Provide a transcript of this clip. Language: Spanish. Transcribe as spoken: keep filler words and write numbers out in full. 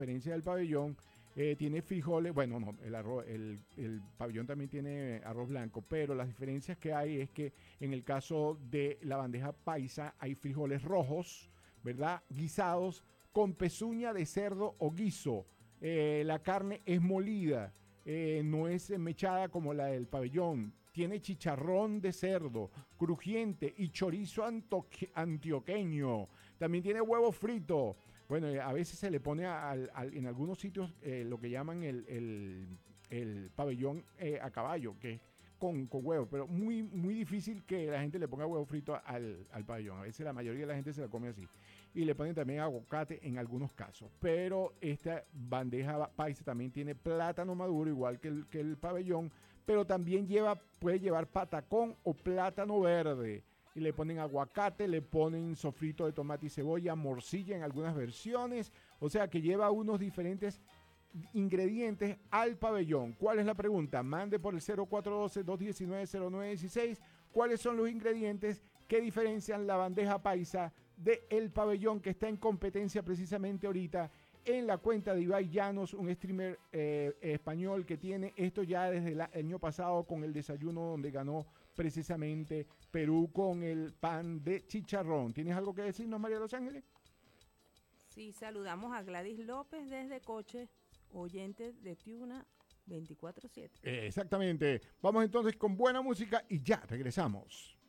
diferencia del pabellón, eh, tiene frijoles, bueno, no, el, arroz, el, el pabellón también tiene arroz blanco, pero las diferencias que hay es que en el caso de la bandeja paisa hay frijoles rojos, ¿verdad? Guisados con pezuña de cerdo o guiso. Eh, la carne es molida, eh, no es mechada como la del pabellón. Tiene chicharrón de cerdo, crujiente y chorizo antioqueño. También tiene huevo frito. Bueno, a veces se le pone al, al, en algunos sitios eh, lo que llaman el, el, el pabellón eh, a caballo, que es con, con huevo, pero muy, muy difícil que la gente le ponga huevo frito al, al pabellón. A veces la mayoría de la gente se la come así. Y le ponen también aguacate en algunos casos. Pero esta bandeja paisa también tiene plátano maduro, igual que el, que el pabellón, pero también lleva, puede llevar patacón o plátano verde. Y le ponen aguacate, le ponen sofrito de tomate y cebolla, morcilla en algunas versiones. O sea que lleva unos diferentes ingredientes al pabellón. ¿Cuál es la pregunta? Mande por el cero cuatro uno dos, dos uno nueve, cero nueve uno seis. ¿Cuáles son los ingredientes que diferencian la bandeja paisa del pabellón, que está en competencia precisamente ahorita en la cuenta de Ibai Llanos, un streamer eh, español que tiene esto ya desde el año pasado con el desayuno donde ganó precisamente Perú con el pan de chicharrón? ¿Tienes algo que decirnos, María de Los Ángeles? Sí, saludamos a Gladys López desde Coche, oyente de Tuna veinticuatro siete. Eh, exactamente. Vamos entonces con buena música y ya regresamos.